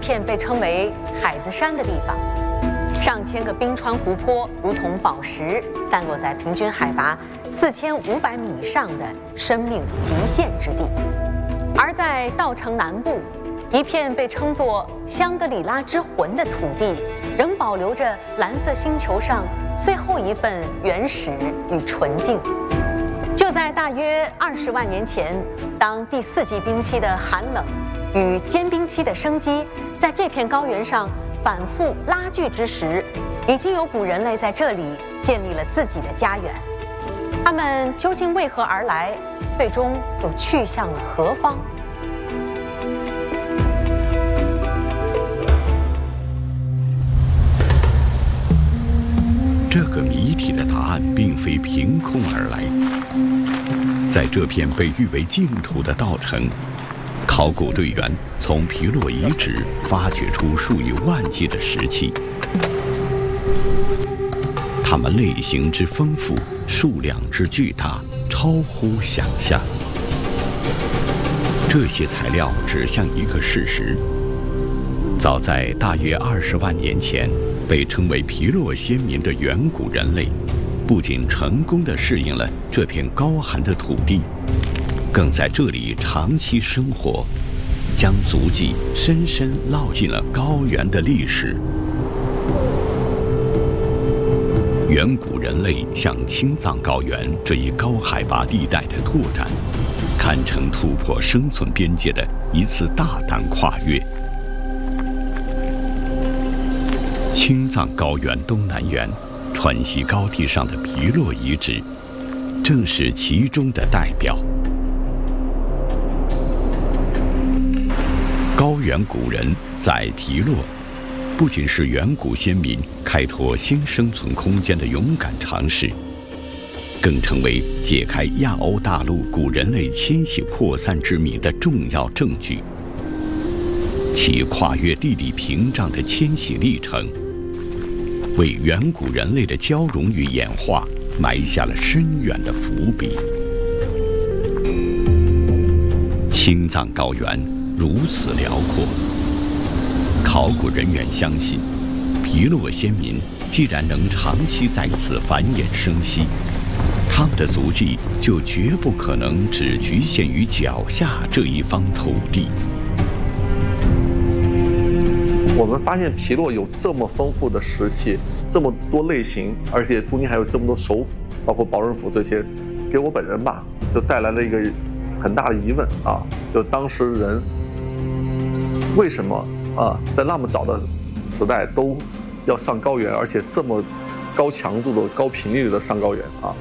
片被称为海子山的地方，上千个冰川湖泊如同宝石，散落在平均海拔4500米以上的生命极限之地。而在稻城南部，一片被称作香格里拉之魂的土地，仍保留着蓝色星球上最后一份原始与纯净。就在大约20万年前，当第4纪冰期的寒冷与间冰期的生机在这片高原上反复拉锯之时，已经有古人类在这里建立了自己的家园。他们究竟为何而来？最终又去向了何方？ 这个谜题的答案并非凭空而来。在这片被誉为净土的稻城，考古队员从皮洛遗址发掘出数以万计的石器，它们类型之丰富，数量之巨大，超乎想象。这些材料指向一个事实：早在大约20万年前，被称为皮洛先民的远古人类，不仅成功地适应了这片高寒的土地，更在这里长期生活，将足迹深深烙进了高原的历史。远古人类向青藏高原这一高海拔地带的拓展，堪称突破生存边界的一次大胆跨越。青藏高原东南缘川西高地上的皮洛遗址，正是其中的代表。高原古人在皮洛，不仅是远古先民开拓新生存空间的勇敢尝试，更成为解开亚欧大陆古人类迁徙扩散之谜的重要证据。其跨越地理屏障的迁徙历程，为远古人类的交融与演化埋下了深远的伏笔。青藏高原如此辽阔，考古人员相信，皮洛先民既然能长期在此繁衍生息，他们的足迹就绝不可能只局限于脚下这一方土地。 我们发现皮洛有这么丰富的石器，这么多类型，而且中间还有这么多首府，包括宝润府这些，给我本人吧，就带来了一个很大的疑问啊，就当时人为什么在那么早的时代都要上高原，而且这么高强度的、高频率的上高原啊？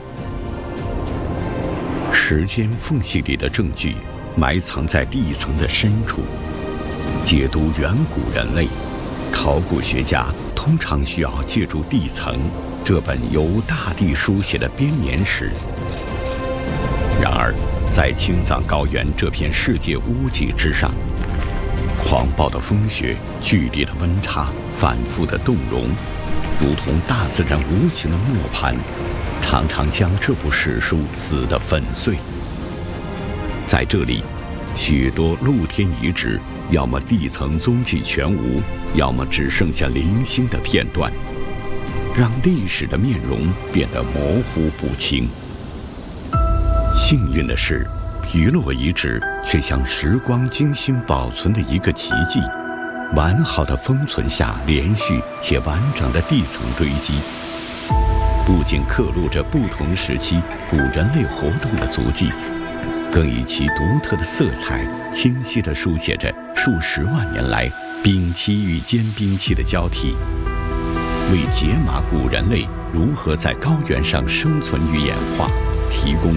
时间缝隙里的证据埋藏在地层的深处，解读远古人类，考古学家通常需要借助地层这本由大地书写的编年史。然而，在青藏高原这片世界屋脊之上，狂暴的风雪、剧烈的温差、反复的冻融，如同大自然无情的磨盘，常常将这部史书撕得粉碎。在这里，许多露天遗址要么地层踪迹全无，要么只剩下零星的片段，让历史的面容变得模糊不清。幸运的是，皮洛遗址却像时光精心保存的一个奇迹，完好的封存下连续且完整的地层堆积，不仅刻录着不同时期古人类活动的足迹，更以其独特的色彩清晰地书写着数十万年来冰期与间冰期的交替，为解码古人类如何在高原上生存与演化提供